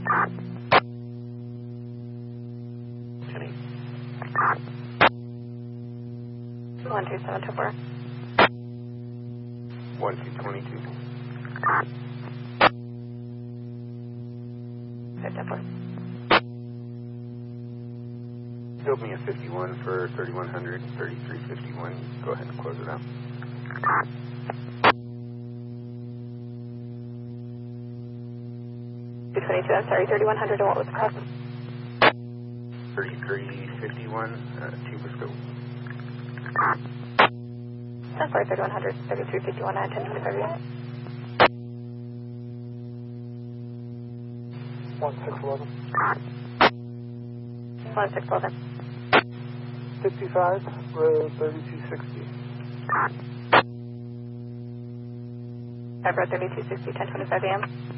Jenny. 12724. 1222. 54. Build me a 51 for 3100, 3351. Go ahead and close it out. 222, I'm sorry, 3100, and what was the cost? 3351, Tuba scope. I'm sorry, 3100, 3351, 1025. 1611. 1611. 55, road 3260. 5 road 3260, 1025 AM.